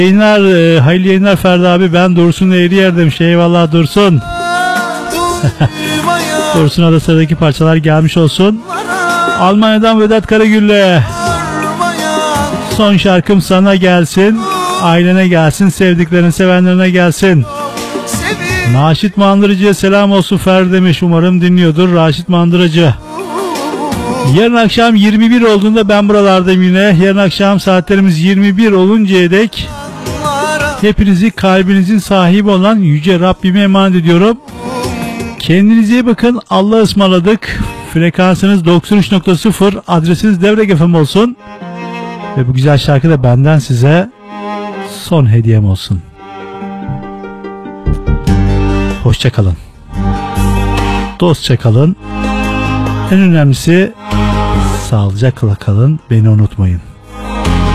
Yayınlar, hayırlı yayınlar Ferdi abi. Ben Dursun Eğriyer demiş. Eyvallah Dursun. Dursun'a da sıradaki parçalar gelmiş olsun. Almanya'dan Vedat Karagül'le son şarkım sana gelsin. Ailene gelsin, sevdiklerine, sevenlerine gelsin. Naşit Mandırıcı'ya selam olsun Ferdi demiş. Umarım dinliyordur Raşit Mandırıcı. Yarın akşam 21 olduğunda ben buralardayım yine. Yarın akşam saatlerimiz 21 oluncaya dek hepinizi kalbinizin sahibi olan Yüce Rabbime emanet ediyorum. Kendinize iyi bakın. Allah'a ısmarladık. Frekansınız 93.0, adresiniz Devrek FM olsun. Ve bu güzel şarkı da benden size son hediyem olsun. Hoşça kalın. Dostça kalın. En önemlisi sağlıcakla kalın. Beni unutmayın.